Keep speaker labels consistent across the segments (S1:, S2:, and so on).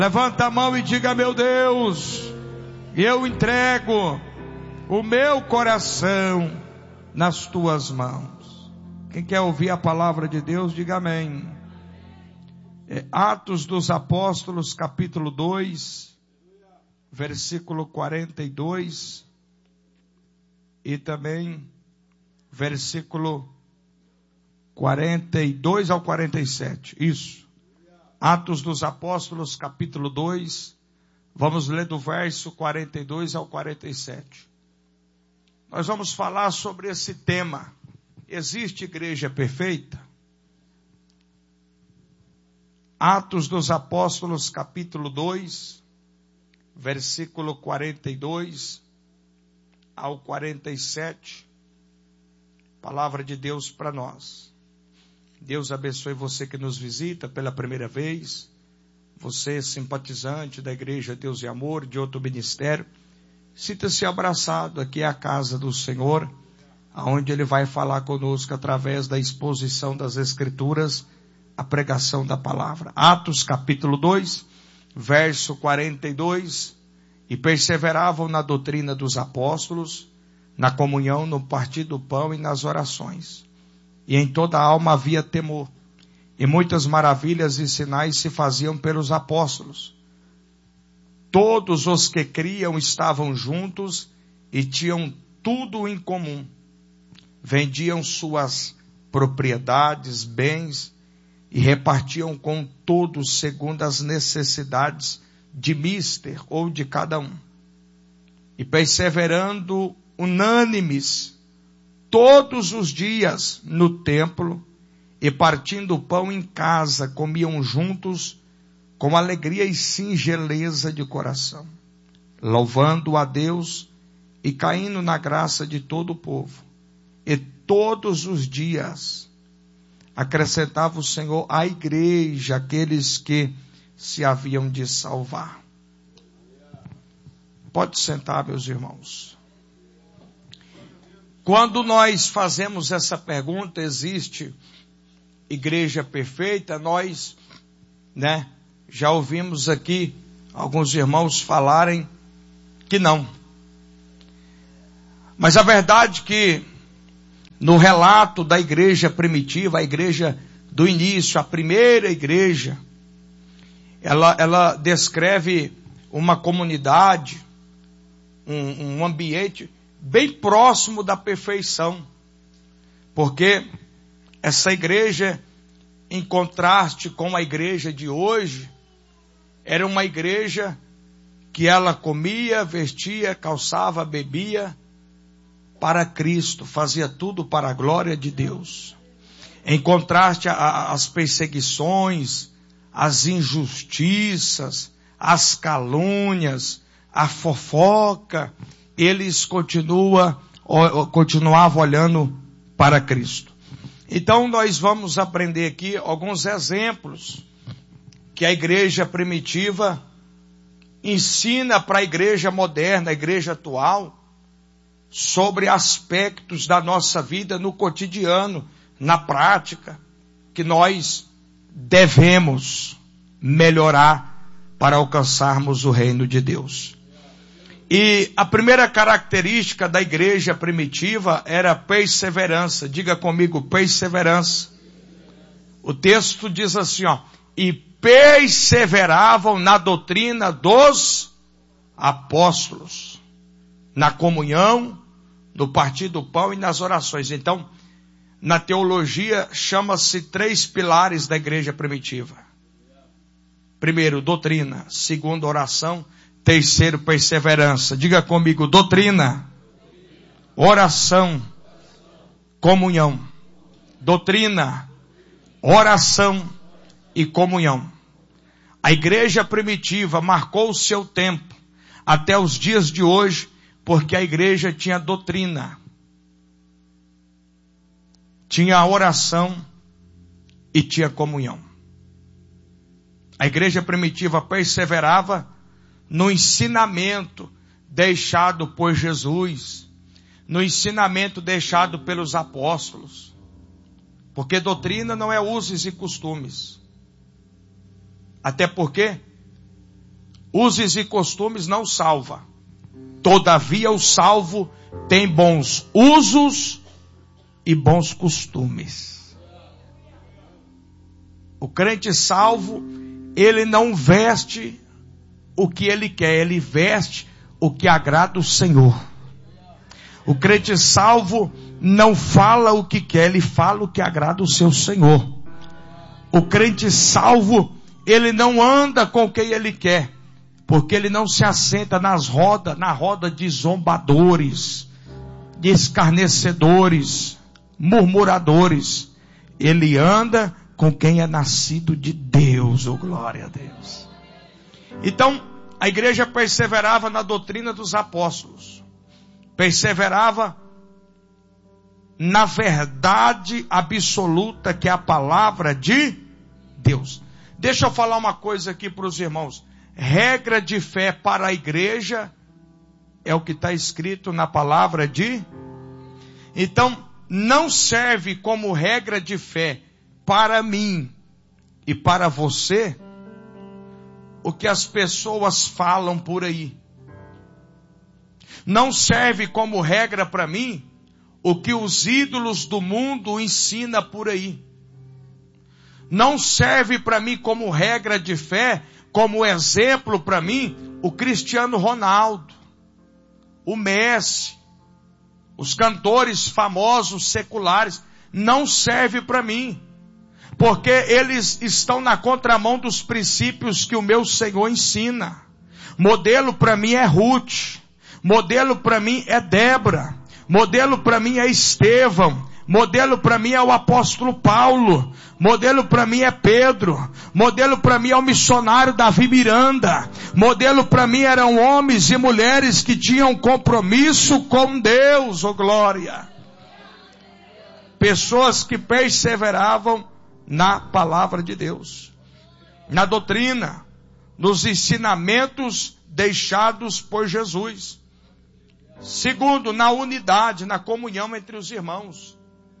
S1: Levanta a mão e diga: meu Deus, eu entrego o meu coração nas tuas mãos. Quem quer ouvir a palavra de Deus, diga amém. Atos dos Apóstolos, capítulo 2, versículo 42 e também versículo 42 ao 47. Isso. Atos dos Apóstolos, capítulo 2, vamos ler do verso 42 ao 47. Nós vamos falar sobre esse tema: existe igreja perfeita? Atos dos Apóstolos, capítulo 2, versículo 42 ao 47. Palavra de Deus para nós. Deus abençoe você que nos visita pela primeira vez, você simpatizante da Igreja Deus e Amor, de outro ministério. Sinta-se abraçado, aqui é a casa do Senhor, onde Ele vai falar conosco através da exposição das Escrituras, a pregação da palavra. Atos capítulo 2, verso 42, e perseveravam na doutrina dos apóstolos, na comunhão, no partir do pão e nas orações. E em toda a alma havia temor, e muitas maravilhas e sinais se faziam pelos apóstolos. Todos os que criam estavam juntos e tinham tudo em comum. Vendiam suas propriedades, bens, e repartiam com todos segundo as necessidades de mister ou de cada um. E perseverando unânimes todos os dias no templo, e partindo o pão em casa, comiam juntos com alegria e singeleza de coração, louvando a Deus e caindo na graça de todo o povo. E todos os dias acrescentava o Senhor à igreja aqueles que se haviam de salvar. Pode sentar, meus irmãos. Quando nós fazemos essa pergunta, existe igreja perfeita? Nós, já ouvimos aqui alguns irmãos falarem que não. Mas a verdade é que no relato da igreja primitiva, a igreja do início, a primeira igreja, ela descreve uma comunidade, um ambiente bem próximo da perfeição. Porque essa igreja, em contraste com a igreja de hoje, era uma igreja que ela comia, vestia, calçava, bebia para Cristo, fazia tudo para a glória de Deus. Em contraste às perseguições, às injustiças, às calúnias, à fofoca, eles continuavam olhando para Cristo. Então nós vamos aprender aqui alguns exemplos que a igreja primitiva ensina para a igreja moderna, a igreja atual, sobre aspectos da nossa vida no cotidiano, na prática, que nós devemos melhorar para alcançarmos o reino de Deus. E a primeira característica da igreja primitiva era perseverança. Diga comigo, perseverança. O texto diz assim, e perseveravam na doutrina dos apóstolos, na comunhão, no partir do pão e nas orações. Então, na teologia, chama-se 3 pilares da igreja primitiva. Primeiro, doutrina. Segundo, oração. Terceiro, perseverança. Diga comigo, doutrina, oração, comunhão. Doutrina, oração e comunhão. A igreja primitiva marcou o seu tempo até os dias de hoje, porque a igreja tinha doutrina, tinha oração e tinha comunhão. A igreja primitiva perseverava no ensinamento deixado por Jesus, no ensinamento deixado pelos apóstolos. Porque doutrina não é usos e costumes. Até porque Usos e costumes não salva. Todavia o salvo tem bons usos e bons costumes. O crente salvo, ele não veste o que ele quer, ele veste o que agrada o Senhor. O crente salvo não fala o que quer, ele fala o que agrada o seu Senhor. O crente salvo, ele não anda com quem ele quer, porque ele não se assenta na roda de zombadores, de escarnecedores, murmuradores. Ele anda com quem é nascido de Deus, oh glória a Deus. Então, a igreja perseverava na doutrina dos apóstolos, perseverava na verdade absoluta, que é a palavra de Deus. Deixa eu falar uma coisa aqui para os irmãos. Regra de fé para a igreja é o que está escrito na palavra de... Então, não serve como regra de fé para mim e para você o que as pessoas falam por aí. Não serve como regra para mim o que os ídolos do mundo ensinam por aí. Não serve para mim como regra de fé, como exemplo para mim, o Cristiano Ronaldo, o Messi, os cantores famosos seculares. Não serve para mim, porque eles estão na contramão dos princípios que o meu Senhor ensina. Modelo para mim é Ruth, modelo para mim é Débora, modelo para mim é Estevão, modelo para mim é o apóstolo Paulo, modelo para mim é Pedro, modelo para mim é o missionário Davi Miranda, modelo para mim eram homens e mulheres que tinham compromisso com Deus, oh glória. Pessoas que perseveravam na palavra de Deus, na doutrina, nos ensinamentos deixados por Jesus. Segundo, na unidade, na comunhão entre os irmãos.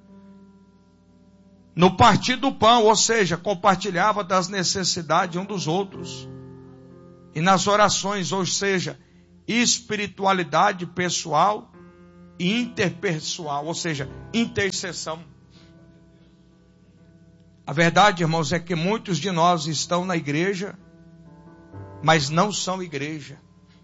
S1: No partir do pão, ou seja, compartilhava das necessidades um dos outros. E nas orações, ou seja, espiritualidade pessoal e interpessoal, ou seja, intercessão. A verdade, irmãos, é que muitos de nós estão na igreja, mas não são igreja.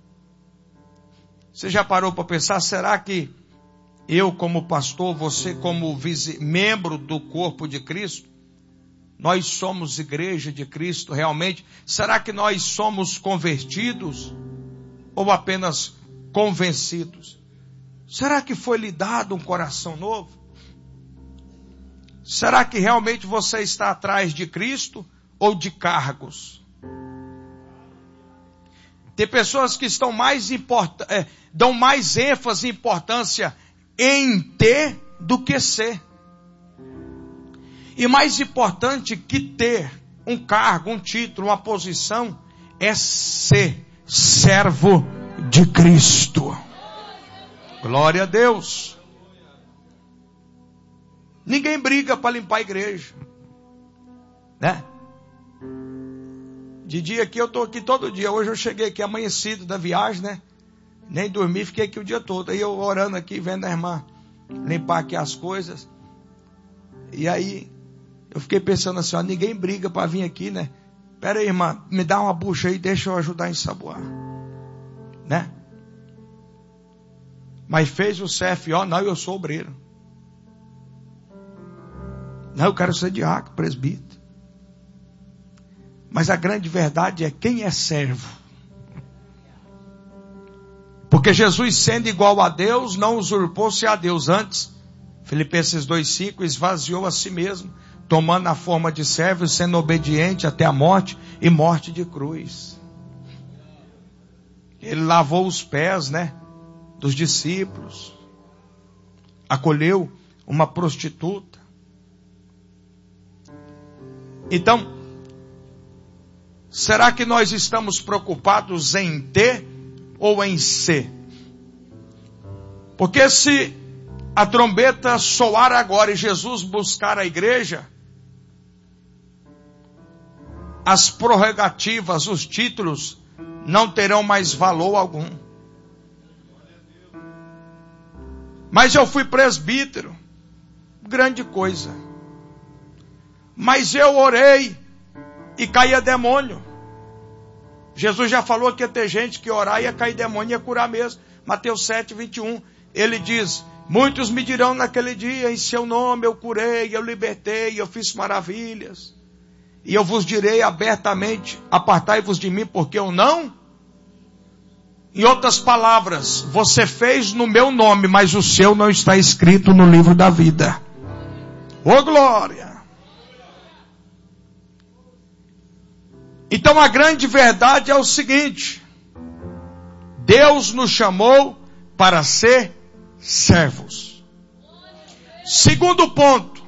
S1: Você já parou para pensar, será que eu como pastor, você como membro do corpo de Cristo, nós somos igreja de Cristo realmente? Será que nós somos convertidos ou apenas convencidos? Será que foi lhe dado um coração novo? Será que realmente você está atrás de Cristo ou de cargos? Tem pessoas que estão dão mais ênfase e importância em ter do que ser. E mais importante que ter um cargo, um título, uma posição, é ser servo de Cristo. Glória a Deus. Ninguém briga para limpar a igreja, né? De dia aqui, eu estou aqui todo dia. Hoje eu cheguei aqui amanhecido da viagem, né? Nem dormi, fiquei aqui o dia todo. Aí eu orando aqui, vendo a irmã limpar aqui as coisas. E aí eu fiquei pensando assim, ó, ninguém briga para vir aqui, né? Pera aí, irmã, me dá uma bucha aí, deixa eu ajudar a ensaboar, né? Mas fez o CFO, não, eu sou obreiro. Não, eu quero ser diácono, presbítero. Mas a grande verdade é quem é servo. Porque Jesus, sendo igual a Deus, não usurpou-se a Deus. Antes, Filipenses 2,5, esvaziou a si mesmo, tomando a forma de servo e sendo obediente até a morte e morte de cruz. Ele lavou os pés, né, dos discípulos. Acolheu uma prostituta. Então, será que nós estamos preocupados em ter ou em ser? Porque se a trombeta soar agora e Jesus buscar a igreja, as prerrogativas, os títulos não terão mais valor algum. Mas eu fui presbítero, grande coisa. Mas eu orei e caía demônio. Jesus já falou que ia ter gente que orar e ia cair demônio e ia curar mesmo. Mateus 7, 21. Ele diz: muitos me dirão naquele dia, em seu nome eu curei, eu libertei, eu fiz maravilhas. E eu vos direi abertamente, apartai-vos de mim, porque eu não. Em outras palavras, você fez no meu nome, mas o seu não está escrito no livro da vida. Ô glória! Então a grande verdade é o seguinte: Deus nos chamou para ser servos. Segundo ponto,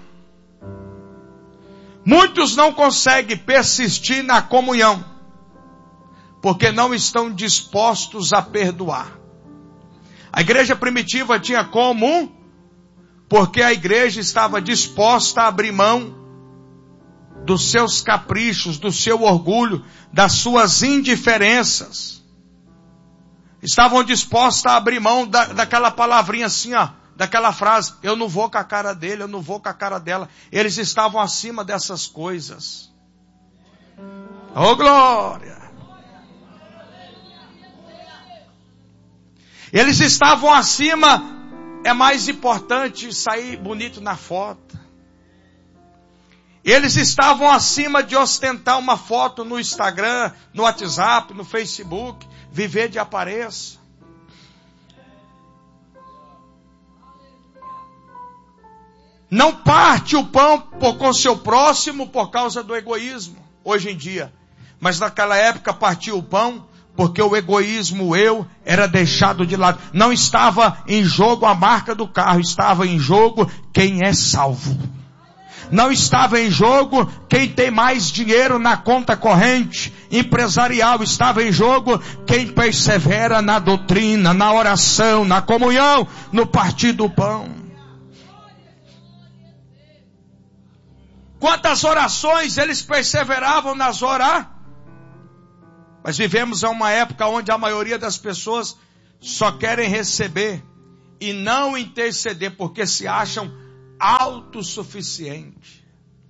S1: muitos não conseguem persistir na comunhão, porque não estão dispostos a perdoar. A igreja primitiva tinha como? Porque a igreja estava disposta a abrir mão dos seus caprichos, do seu orgulho, das suas indiferenças. Estavam dispostos a abrir mão daquela palavrinha assim, ó, daquela frase: eu não vou com a cara dele, eu não vou com a cara dela. Eles estavam acima dessas coisas. Oh glória! Eles estavam acima. É mais importante sair bonito na foto. Eles estavam acima de ostentar uma foto no Instagram, no WhatsApp, no Facebook, viver de aparência. Não parte o pão com seu próximo por causa do egoísmo, hoje em dia. Mas naquela época partia o pão porque o egoísmo, eu, era deixado de lado. Não estava em jogo a marca do carro, estava em jogo quem é salvo. Não estava em jogo quem tem mais dinheiro na conta corrente empresarial. Estava em jogo quem persevera na doutrina, na oração, na comunhão, no partir do pão. Quantas orações eles perseveravam nas orações? Mas vivemos em uma época onde a maioria das pessoas só querem receber e não interceder porque se acham autossuficiente.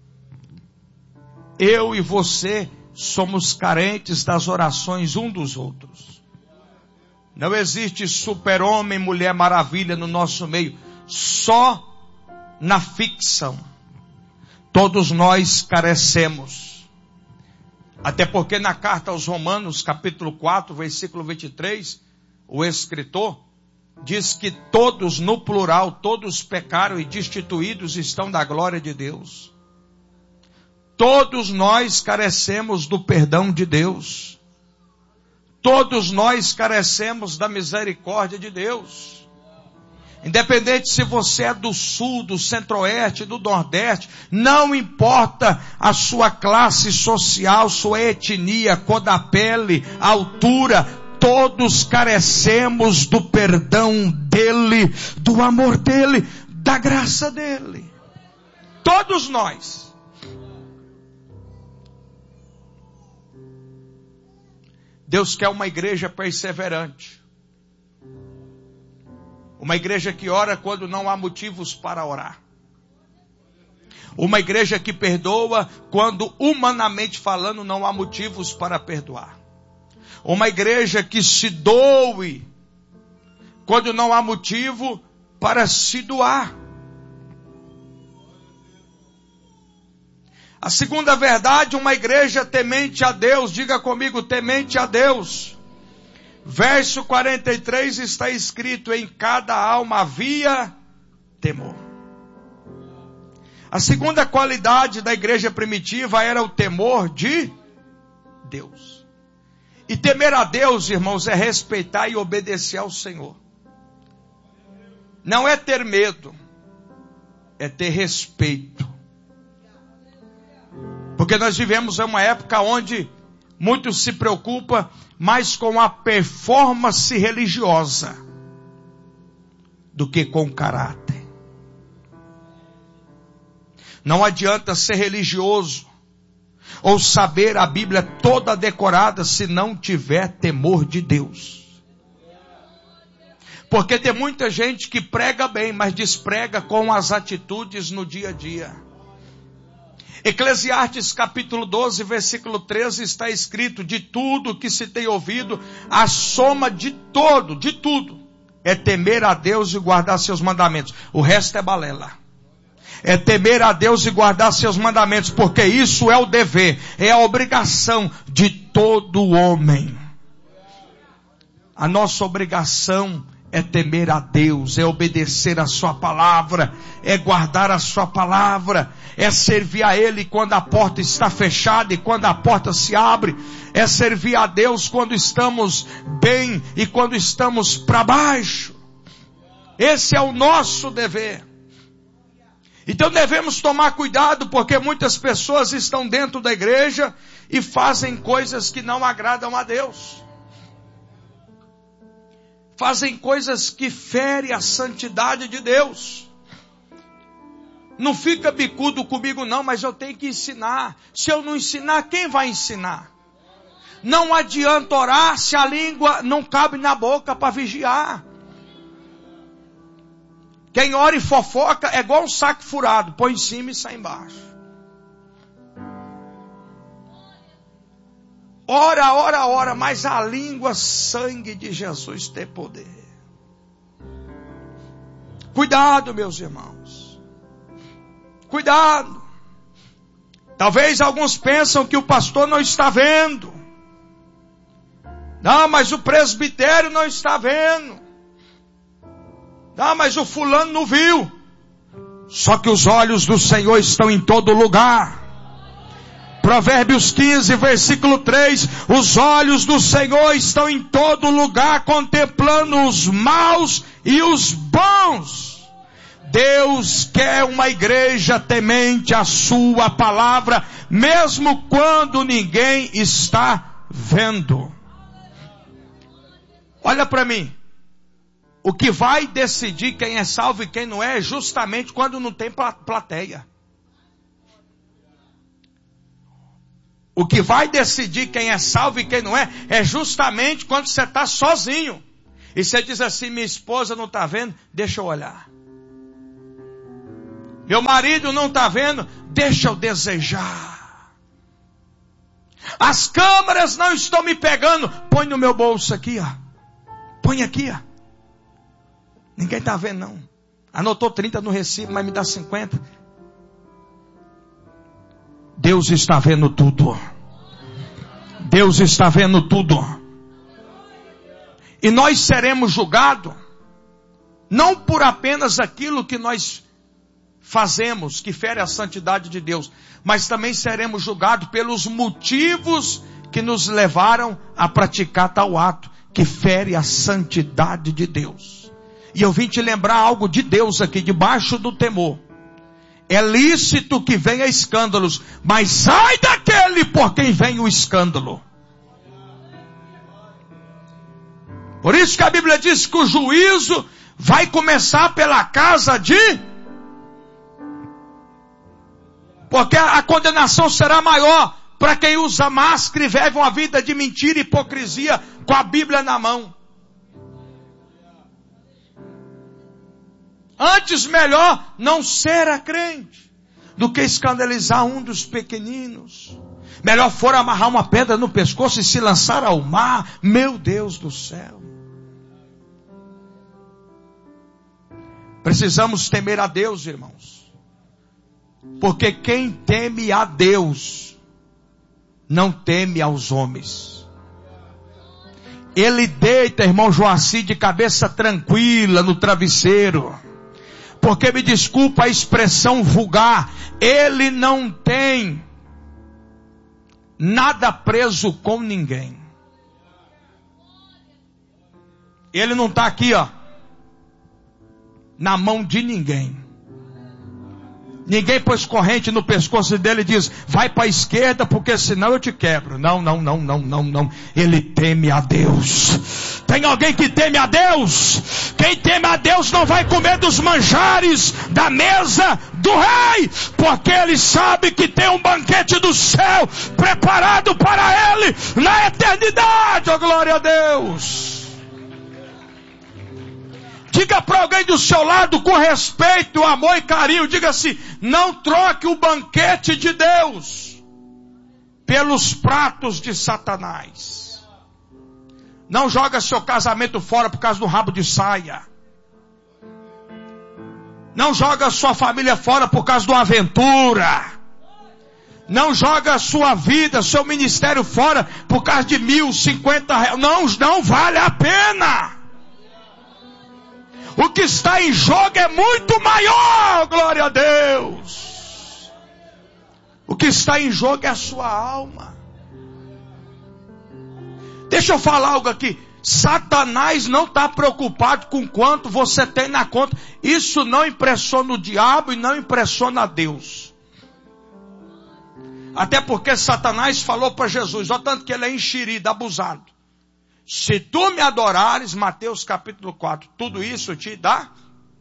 S1: Eu e você somos carentes das orações um dos outros. Não existe super-homem, mulher maravilha no nosso meio. Só na ficção. Todos nós carecemos. Até porque na carta aos Romanos, capítulo 4, versículo 23, o escritor diz que todos, no plural, todos pecaram e destituídos estão da glória de Deus. Todos nós carecemos do perdão de Deus. Todos nós carecemos da misericórdia de Deus. Independente se você é do sul, do centro-oeste, do nordeste, não importa a sua classe social, sua etnia, cor da pele, altura, todos carecemos do perdão dele, do amor dele, da graça dele. Todos nós. Deus quer uma igreja perseverante. Uma igreja que ora quando não há motivos para orar. Uma igreja que perdoa quando, humanamente falando, não há motivos para perdoar. Uma igreja que se doe quando não há motivo para se doar. A segunda verdade, uma igreja temente a Deus. Diga comigo, temente a Deus. Verso 43 está escrito: em cada alma havia temor. A segunda qualidade da igreja primitiva era o temor de Deus. E temer a Deus, irmãos, é respeitar e obedecer ao Senhor. Não é ter medo, é ter respeito. Porque nós vivemos em uma época onde muitos se preocupam mais com a performance religiosa do que com o caráter. Não adianta ser religioso, ou saber a Bíblia toda decorada se não tiver temor de Deus. Porque tem muita gente que prega bem, mas desprega com as atitudes no dia a dia. Eclesiastes capítulo 12, versículo 13 está escrito: de tudo que se tem ouvido, a soma de tudo, é temer a Deus e guardar seus mandamentos. O resto é balela. É temer a Deus e guardar seus mandamentos, porque isso é o dever, é a obrigação de todo homem. A nossa obrigação é temer a Deus, é obedecer a sua palavra, é guardar a sua palavra, é servir a Ele quando a porta está fechada e quando a porta se abre, é servir a Deus quando estamos bem e quando estamos para baixo. Esse é o nosso dever. Então devemos tomar cuidado, porque muitas pessoas estão dentro da igreja e fazem coisas que não agradam a Deus. Fazem coisas que ferem a santidade de Deus. Não fica bicudo comigo não, mas eu tenho que ensinar. Se eu não ensinar, quem vai ensinar? Não adianta orar se a língua não cabe na boca para vigiar. Quem ora e fofoca é igual um saco furado, põe em cima e sai embaixo. Ora, mas a língua, sangue de Jesus tem poder. Cuidado, meus irmãos. Cuidado. Talvez alguns pensam que o pastor não está vendo. Não, mas o presbitério não está vendo. Não, mas o fulano não viu. Só que os olhos do Senhor estão em todo lugar. Provérbios 15, versículo 3. Os olhos do Senhor estão em todo lugar, contemplando os maus e os bons. Deus quer uma igreja temente à sua palavra, mesmo quando ninguém está vendo. Olha para mim. O que vai decidir quem é salvo e quem não é justamente quando não tem plateia. O que vai decidir quem é salvo e quem não é justamente quando você está sozinho. E você diz assim: minha esposa não está vendo, deixa eu olhar. Meu marido não está vendo, deixa eu desejar. As câmeras não estão me pegando, põe no meu bolso aqui, ó. Põe aqui, ó. Ninguém está vendo não. Anotou 30 no recibo, mas me dá 50. Deus está vendo tudo. Deus está vendo tudo. E nós seremos julgados, não por apenas aquilo que nós fazemos, que fere a santidade de Deus, mas também seremos julgados pelos motivos que nos levaram a praticar tal ato, que fere a santidade de Deus. E eu vim te lembrar algo de Deus aqui, debaixo do temor. É lícito que venha escândalos, mas sai daquele por quem vem o escândalo. Por isso que a Bíblia diz que o juízo vai começar pela casa de... Porque a condenação será maior para quem usa máscara e vive uma vida de mentira e hipocrisia com a Bíblia na mão. Antes melhor não ser a crente do que escandalizar um dos pequeninos. Melhor for amarrar uma pedra no pescoço e se lançar ao mar. Meu Deus do céu. Precisamos temer a Deus, irmãos. Porque quem teme a Deus não teme aos homens. Ele deita, irmão Joaci, de cabeça tranquila no travesseiro. Porque, me desculpa a expressão vulgar, ele não tem nada preso com ninguém. Ele não está aqui, ó, na mão de ninguém. Ninguém pôs corrente no pescoço dele e diz, vai para a esquerda porque senão eu te quebro. Não. Ele teme a Deus. Tem alguém que teme a Deus? Quem teme a Deus não vai comer dos manjares da mesa do rei, porque ele sabe que tem um banquete do céu preparado para ele na eternidade. Oh, glória a Deus. Diga para alguém do seu lado com respeito, amor e carinho, diga assim, não troque o banquete de Deus pelos pratos de Satanás. Não joga seu casamento fora por causa do rabo de saia. Não joga sua família fora por causa de uma aventura. Não joga a sua vida, seu ministério fora por causa de 1.050 reais. Não vale a pena. O que está em jogo é muito maior, glória a Deus. O que está em jogo é a sua alma. Deixa eu falar algo aqui. Satanás não está preocupado com quanto você tem na conta. Isso não impressiona o diabo e não impressiona a Deus. Até porque Satanás falou para Jesus, olha tanto que ele é enxerido, abusado. Se tu me adorares, Mateus capítulo 4, tudo isso te dá.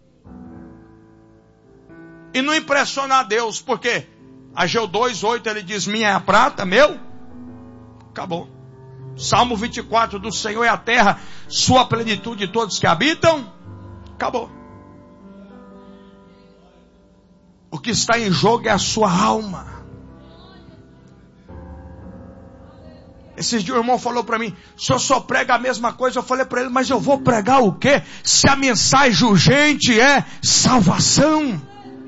S1: E não impressiona a Deus, porque Ageu 2:8 ele diz, minha é a prata, meu. Acabou. Salmo 24, do Senhor é a terra, sua plenitude de todos que habitam. Acabou. O que está em jogo é a sua alma. Esses dias o irmão falou para mim, o senhor só prega a mesma coisa. Eu falei para ele, mas eu vou pregar o quê? Se a mensagem urgente é salvação.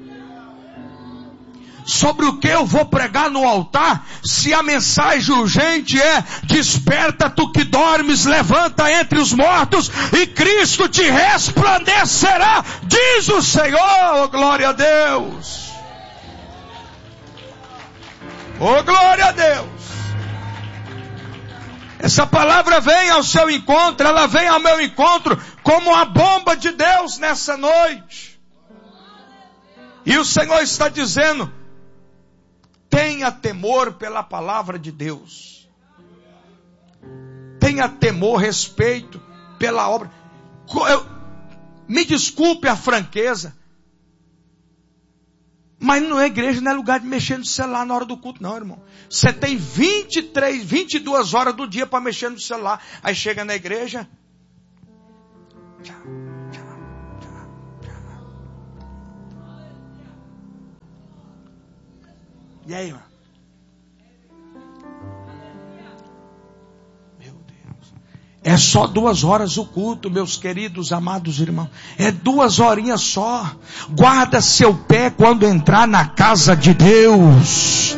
S1: Sobre o que eu vou pregar no altar? Se a mensagem urgente é desperta tu que dormes, levanta entre os mortos e Cristo te resplandecerá, diz o Senhor. Oh, glória a Deus. Oh, glória a Deus. Essa palavra vem ao seu encontro, ela vem ao meu encontro como uma bomba de Deus nessa noite. E o Senhor está dizendo, tenha temor pela palavra de Deus. Tenha temor, respeito pela obra. Me desculpe a franqueza, mas não é igreja, não é lugar de mexer no celular na hora do culto, não, irmão. Você tem 22 horas do dia para mexer no celular. Aí chega na igreja. E aí, irmão? Meu Deus. É só 2 horas o culto, meus queridos, amados irmãos. É 2 horinhas só. Guarda seu pé quando entrar na casa de Deus.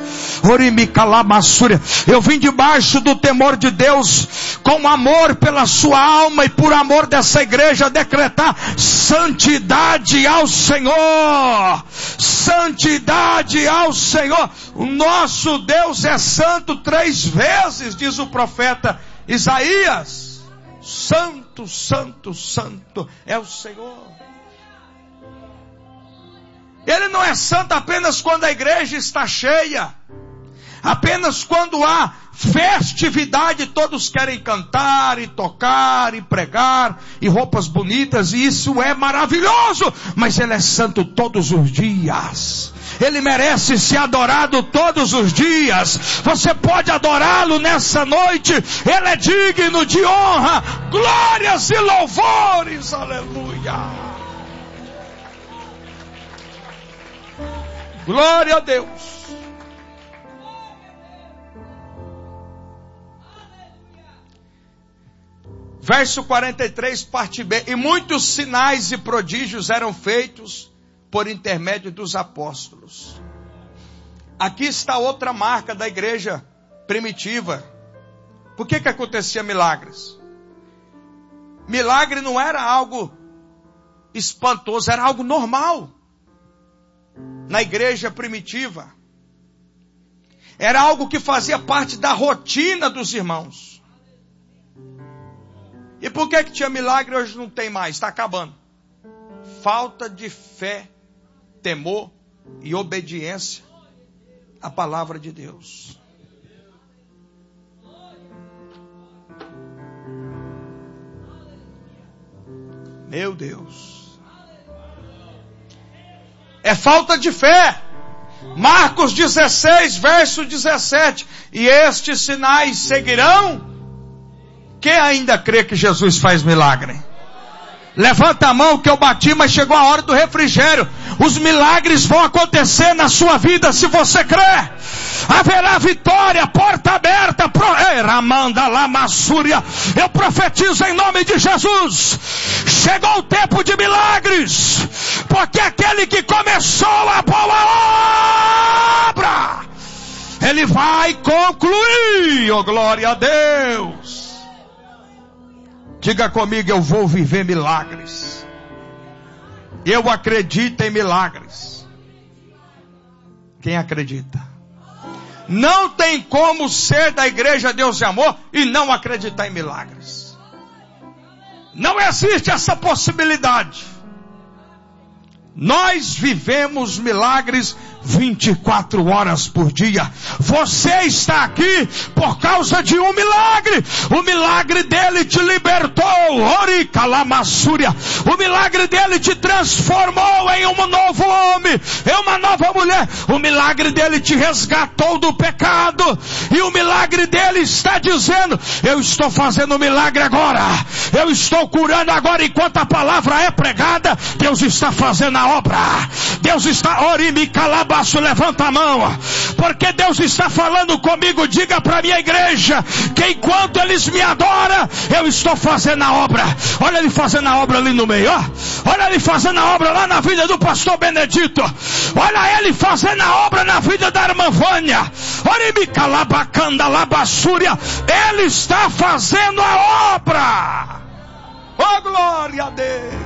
S1: Eu vim debaixo do temor de Deus, com amor pela sua alma e por amor dessa igreja, decretar santidade ao Senhor. Santidade ao Senhor. O nosso Deus é santo 3 vezes, diz o profeta Isaías. Santo, santo, santo é o Senhor. Ele não é santo apenas quando a igreja está cheia. Apenas quando há festividade, todos querem cantar e tocar e pregar e roupas bonitas, e isso é maravilhoso, mas Ele é santo todos os dias. Ele merece ser adorado todos os dias. Você pode adorá-lo nessa noite. Ele é digno de honra, glórias e louvores. Aleluia. Glória a Deus. Verso 43, parte B. E muitos sinais e prodígios eram feitos por intermédio dos apóstolos. Aqui está outra marca da igreja primitiva. Por que acontecia milagres? Milagre não era algo espantoso, era algo normal. Na igreja primitiva. Era algo que fazia parte da rotina dos irmãos. E por que tinha milagre hoje não tem mais? Está acabando. Falta de fé, temor e obediência à palavra de Deus. Meu Deus. É falta de fé. Marcos 16, verso 17. E estes sinais seguirão. Quem ainda crê que Jesus faz milagre? Levanta a mão que eu bati, mas chegou a hora do refrigério. Os milagres vão acontecer na sua vida se você crer. Haverá vitória, porta aberta. Ramanda Lamassúria. Eu profetizo em nome de Jesus. Chegou o tempo de milagres. Porque aquele que começou a boa obra, ele vai concluir. Oh, glória a Deus. Diga comigo, eu vou viver milagres. Eu acredito em milagres. Quem acredita? Não tem como ser da igreja Deus e Amor e não acreditar em milagres. Não existe essa possibilidade. Nós vivemos milagres 24 horas por dia. Você está aqui por causa de um milagre. O milagre dele te libertou. O milagre dele te transformou em um novo homem, em uma nova mulher. O milagre dele te resgatou do pecado. E o milagre dele está dizendo: eu estou fazendo um milagre agora. Eu estou curando agora. Enquanto a palavra é pregada, Deus está fazendo a obra. Deus está... Levanta a mão, porque Deus está falando comigo. Diga para minha igreja que enquanto eles me adoram, eu estou fazendo a obra. Olha ele fazendo a obra ali no meio, ó. Olha ele fazendo a obra lá na vida do pastor Benedito. Olha ele fazendo a obra na vida da irmã Vânia. Olha me calabacanda labassúria. Ele está fazendo a obra. Oh, glória a Deus.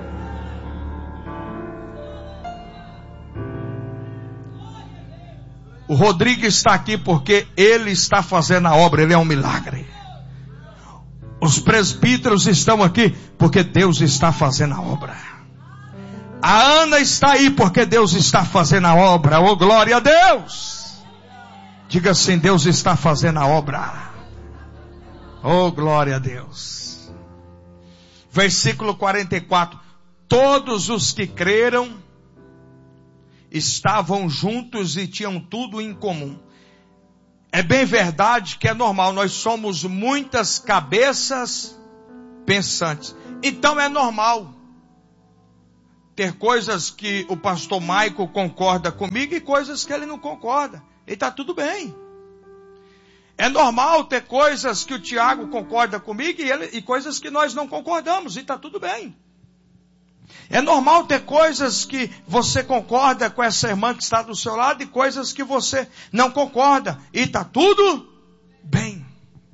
S1: O Rodrigo está aqui porque ele está fazendo a obra, ele é um milagre. Os presbíteros estão aqui porque Deus está fazendo a obra. A Ana está aí porque Deus está fazendo a obra. Oh, glória a Deus! Diga assim: Deus está fazendo a obra. Oh, glória a Deus. Versículo 44. Todos os que creram estavam juntos e tinham tudo em comum. É bem verdade que é normal, nós somos muitas cabeças pensantes. Então é normal ter coisas que o pastor Maico concorda comigo e coisas que ele não concorda. E está tudo bem. É normal ter coisas que o Tiago concorda comigo e coisas que nós não concordamos. E está tudo bem. É normal ter coisas que você concorda com essa irmã que está do seu lado e coisas que você não concorda. E está tudo bem.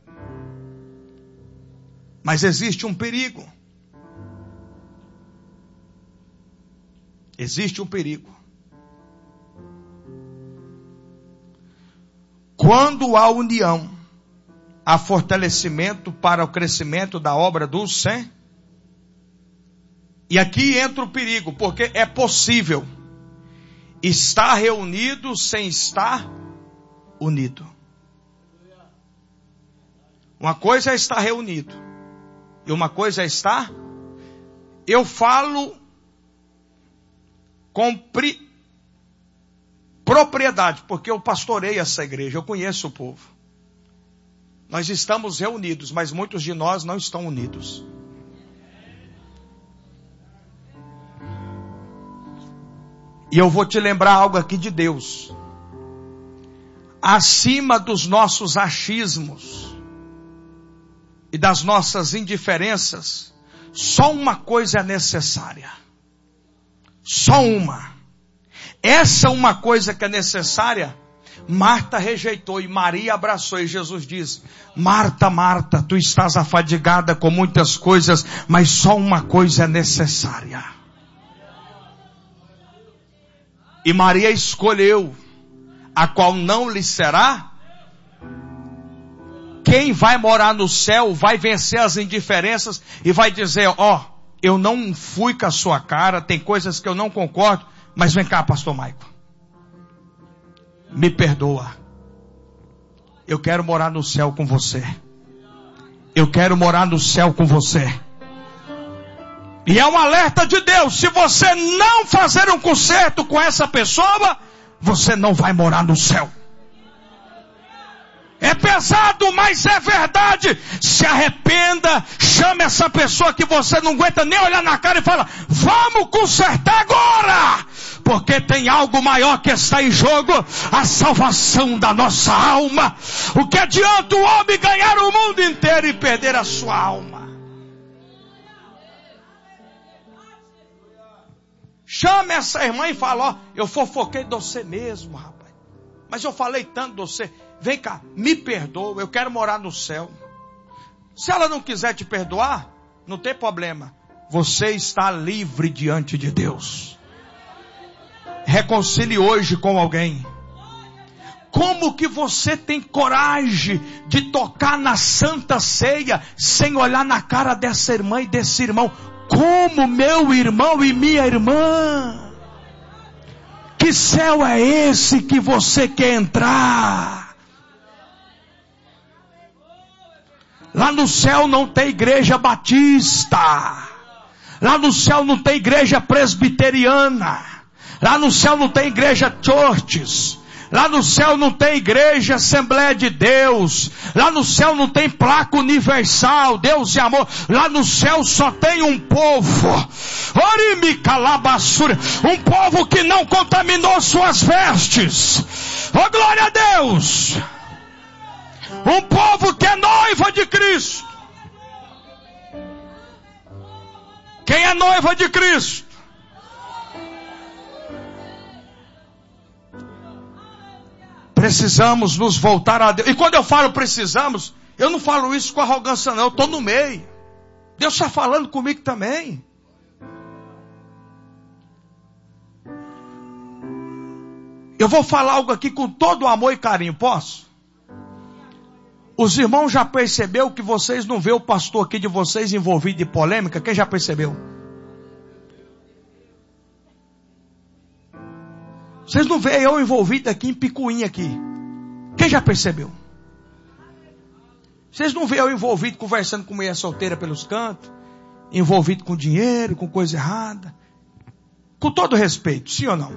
S1: Mas existe um perigo. Existe um perigo. Quando há união, há fortalecimento para o crescimento da obra do Senhor. E aqui entra o perigo, porque é possível estar reunido sem estar unido. Uma coisa é estar reunido, e uma coisa é estar... Eu falo com propriedade, porque eu pastorei essa igreja, eu conheço o povo. Nós estamos reunidos, mas muitos de nós não estão unidos. E eu vou te lembrar algo aqui de Deus. Acima dos nossos achismos e das nossas indiferenças, só uma coisa é necessária. Só uma. Essa uma coisa que é necessária, Marta rejeitou e Maria abraçou. E Jesus diz: Marta, Marta, tu estás afadigada com muitas coisas, mas só uma coisa é necessária. E Maria escolheu a qual não lhe será. Quem vai morar no céu vai vencer as indiferenças e vai dizer: ó, eu não fui com a sua cara, tem coisas que eu não concordo, Mas vem cá, pastor Maico. Me perdoa. Eu quero morar no céu com você. Eu quero morar no céu com você. E é um alerta de Deus. Se você não fazer um concerto com essa pessoa, você não vai morar no céu. É pesado, mas é verdade. Se arrependa, chame essa pessoa que você não aguenta nem olhar na cara e fala: vamos consertar agora, porque tem algo maior que está em jogo, a salvação da nossa alma. O que adianta o homem ganhar o mundo inteiro e perder a sua alma? Chame essa irmã e fala: ó, eu fofoquei de você mesmo, rapaz, mas eu falei tanto de você. Vem cá, me perdoa, eu quero morar no céu. Se ela não quiser te perdoar, não tem problema. Você está livre diante de Deus. Reconcilie hoje com alguém. Como que você tem coragem de tocar na Santa Ceia sem olhar na cara dessa irmã e desse irmão? Como meu irmão e minha irmã? Que céu é esse que você quer entrar? Lá no céu não tem igreja batista. Lá no céu não tem igreja presbiteriana. Lá no céu não tem igreja churches. Lá no céu não tem igreja Assembleia de Deus. Lá no céu não tem placa universal, Deus e amor. Lá no céu só tem um povo. Um povo que não contaminou suas vestes. Oh, glória a Deus! Um povo que é noiva de Cristo. Quem é noiva de Cristo? Precisamos nos voltar a Deus. E quando eu falo precisamos, eu não falo isso com arrogância não, eu estou no meio. Deus está falando comigo também. Eu vou falar algo aqui com todo amor e carinho, posso? Os irmãos já perceberam que vocês não vê o pastor aqui de vocês envolvido em polêmica? Quem já percebeu? Vocês não veem eu envolvido aqui em picuinha aqui? Quem já percebeu? Vocês não veem eu envolvido conversando com mulher solteira pelos cantos? Envolvido com dinheiro, com coisa errada? Com todo respeito, sim ou não?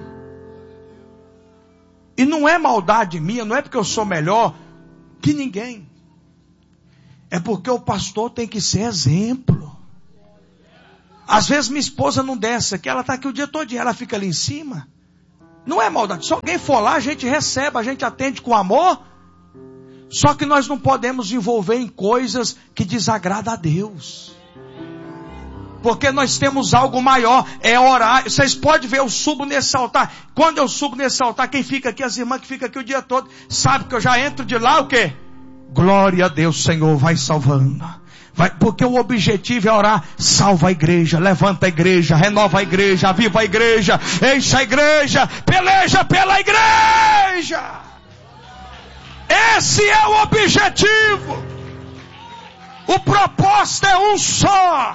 S1: E não é maldade minha, não é porque eu sou melhor que ninguém. É porque o pastor tem que ser exemplo. Às vezes minha esposa não desce aqui, ela está aqui o dia todo, ela fica ali em cima. Não é maldade. Se alguém for lá, a gente recebe, a gente atende com amor. Só que nós não podemos envolver em coisas que desagradam a Deus. Porque nós temos algo maior, é orar. Vocês podem ver, eu subo nesse altar. Quando eu subo nesse altar, quem fica aqui, as irmãs que ficam aqui o dia todo, sabe que eu já entro de lá o quê? Glória a Deus, Senhor, vai salvando. Porque o objetivo é orar. Salva a igreja, levanta a igreja, renova a igreja, aviva a igreja, enche a igreja, peleja pela igreja. Esse é o objetivo. O propósito é um só: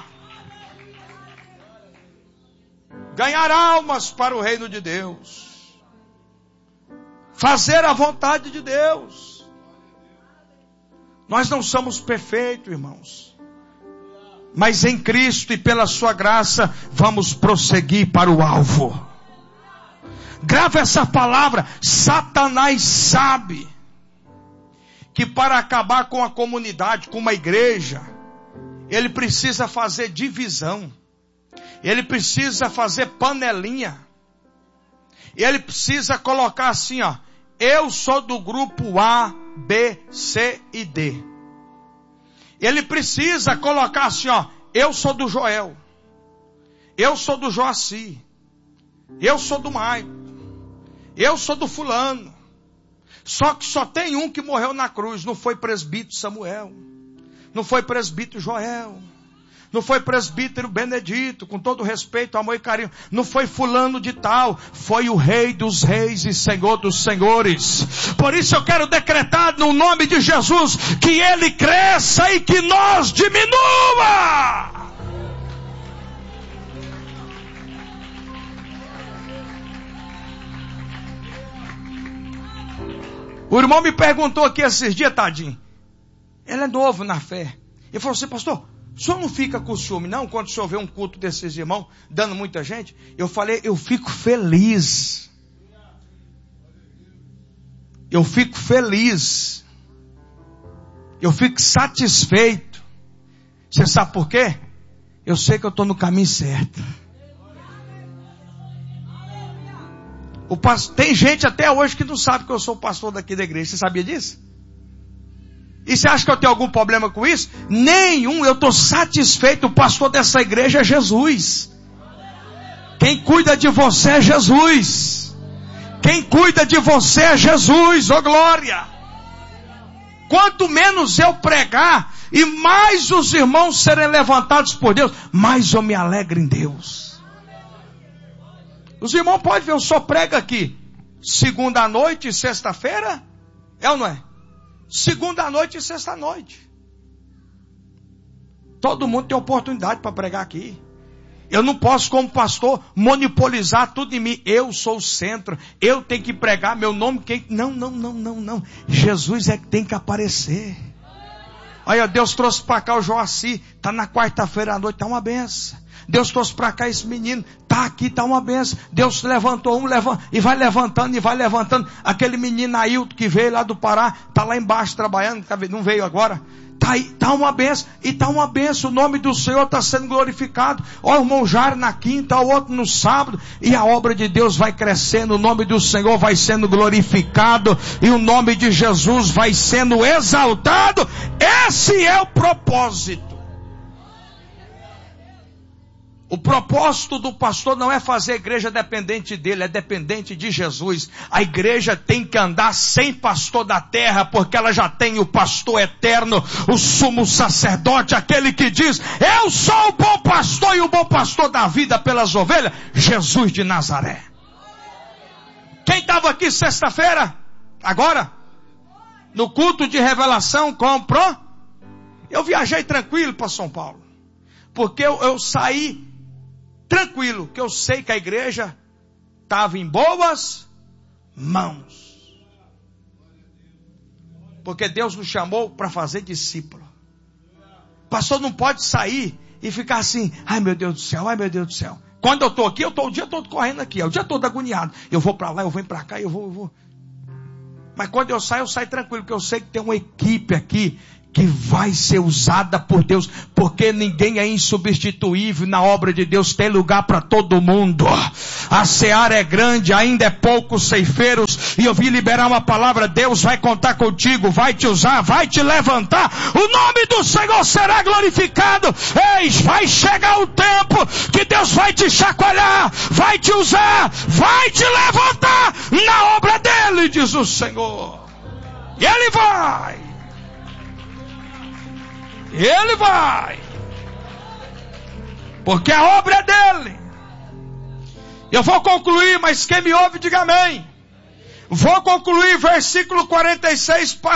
S1: ganhar almas para o reino de Deus, fazer a vontade de Deus. Nós não somos perfeitos, irmãos, mas em Cristo e pela sua graça vamos prosseguir para o alvo. Grava essa palavra. Satanás sabe que para acabar com a comunidade, com uma igreja, ele precisa fazer divisão. Ele precisa fazer panelinha. Ele precisa colocar assim, ó: eu sou do grupo A, B, C e D. Ele precisa colocar assim, ó: eu sou do Joel, eu sou do Joaci, eu sou do Maico, eu sou do fulano. Só que só tem um que morreu na cruz. Não foi presbítero Samuel, não foi presbítero Joel, não foi presbítero Benedito, com todo respeito, amor e carinho. Não foi fulano de tal. Foi o Rei dos Reis e Senhor dos Senhores. Por isso eu quero decretar no nome de Jesus que Ele cresça e que nós diminua. O irmão me perguntou aqui esses dias, tadinho. Ele é novo na fé. Ele falou assim, pastor, o senhor não fica com ciúme não, quando o senhor vê um culto desses irmãos, dando muita gente? Eu falei, eu fico feliz. Eu fico feliz. Eu fico satisfeito. Você sabe por quê? Eu sei que eu estou no caminho certo. Tem gente até hoje que não sabe que eu sou o pastor daqui da igreja. Você sabia disso? E você acha que eu tenho algum problema com isso? Nenhum, eu estou satisfeito. O pastor dessa igreja é Jesus. Quem cuida de você é Jesus. Quem cuida de você é Jesus, ô glória. Quanto menos eu pregar e mais os irmãos serem levantados por Deus, mais eu me alegro em Deus. Os irmãos podem ver, eu só prego aqui segunda à noite e sexta-feira, é ou não é? Segunda à noite e sexta à noite. Todo mundo tem oportunidade para pregar aqui. Eu não posso, como pastor, monopolizar tudo em mim. Eu sou o centro. Eu tenho que pregar meu nome. Não. Jesus é que tem que aparecer. Olha, Deus trouxe para cá o Joaci. Está na quarta-feira à noite. Está uma benção. Deus trouxe para cá esse menino. Está aqui, está uma benção. Deus levantou e vai levantando. Aquele menino Ailton que veio lá do Pará. Está lá embaixo trabalhando. Não veio agora. Está uma benção, e está uma benção, o nome do Senhor está sendo glorificado. Ó, o irmão Jairo na quinta, o outro no sábado, e a obra de Deus vai crescendo, o nome do Senhor vai sendo glorificado, e o nome de Jesus vai sendo exaltado. Esse é o propósito. O propósito do pastor não é fazer a igreja dependente dele, é dependente de Jesus. A igreja tem que andar sem pastor da terra, porque ela já tem o pastor eterno, o sumo sacerdote, aquele que diz, eu sou o bom pastor e o bom pastor da vida pelas ovelhas, Jesus de Nazaré. Quem estava aqui sexta-feira? Agora? No culto de revelação, comprou? Eu viajei tranquilo para São Paulo, porque eu saí tranquilo, que eu sei que a igreja estava em boas mãos. Porque Deus nos chamou para fazer discípulo. O pastor não pode sair e ficar assim, ai meu Deus do céu. Quando eu estou aqui, eu estou o dia todo correndo aqui, o dia todo agoniado. Eu vou para lá, eu venho para cá, eu vou. Mas quando eu saio tranquilo, porque eu sei que tem uma equipe aqui que vai ser usada por Deus, porque ninguém é insubstituível na obra de Deus, tem lugar para todo mundo. A seara é grande, ainda é poucos ceifeiros, e eu vim liberar uma palavra, Deus vai contar contigo, vai te usar, vai te levantar, o nome do Senhor será glorificado. Eis, vai chegar o tempo que Deus vai te chacoalhar, vai te usar, vai te levantar na obra dele, diz o Senhor. E Ele vai. Ele vai, porque a obra é dele. Eu vou concluir, mas quem me ouve diga amém. Vou concluir versículo 46,